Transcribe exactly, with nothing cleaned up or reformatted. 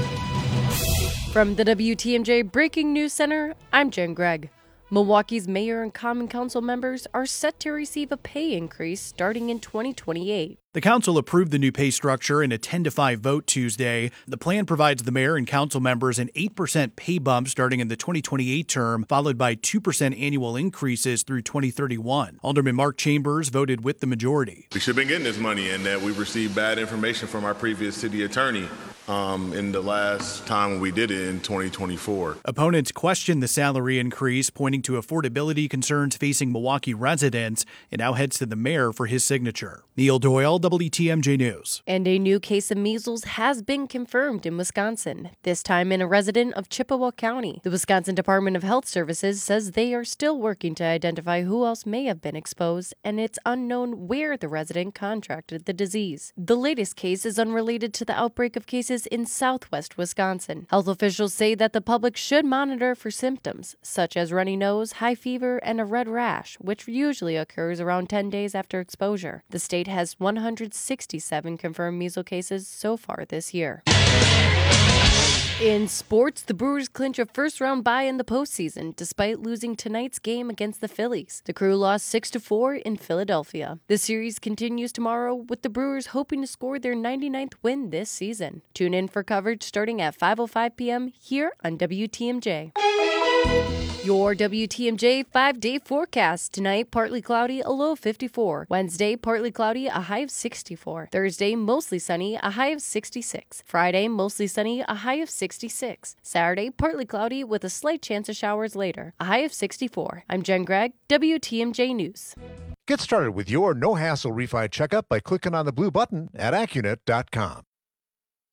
From the W T M J Breaking News Center, I'm Jen Gregg. Milwaukee's mayor and common council members are set to receive a pay increase starting in twenty twenty-eight. The council approved the new pay structure in a ten to five vote Tuesday. The plan provides the mayor and council members an eight percent pay bump starting in the twenty twenty-eight term, followed by two percent annual increases through twenty thirty-one. Alderman Mark Chambers voted with the majority. We should have been getting this money, and that we received bad information from our previous city attorney um, in the last time we did it in twenty twenty-four. Opponents questioned the salary increase, pointing to affordability concerns facing Milwaukee residents. It now heads to the mayor for his signature. Neil Doyle, W T M J News. And a new case of measles has been confirmed in Wisconsin, this time in a resident of Chippewa County. The Wisconsin Department of Health Services says they are still working to identify who else may have been exposed, and it's unknown where the resident contracted the disease. The latest case is unrelated to the outbreak of cases in southwest Wisconsin. Health officials say that the public should monitor for symptoms, such as runny nose, high fever, and a red rash, which usually occurs around ten days after exposure. The state has one hundred sixty-seven confirmed measles cases so far this year. In sports, the Brewers clinch a first-round bye in the postseason, despite losing tonight's game against the Phillies. The Crew lost six to four in Philadelphia. The series continues tomorrow, with the Brewers hoping to score their ninety-ninth win this season. Tune in for coverage starting at five oh five p.m. here on W T M J. Your W T M J five-day forecast. Tonight, partly cloudy, a low of fifty-four. Wednesday, partly cloudy, a high of sixty-four. Thursday, mostly sunny, a high of sixty-six. Friday, mostly sunny, a high of sixty-six. Saturday, partly cloudy with a slight chance of showers later, a high of sixty-four. I'm Jen Gregg, W T M J News. Get started with your no-hassle refi checkup by clicking on the blue button at Accunet dot com.